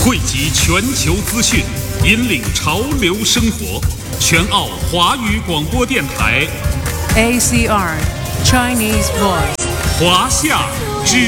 汇集全球资讯，引领潮流生活。全澳华语广播电台 ACR Chinese Voice 华夏之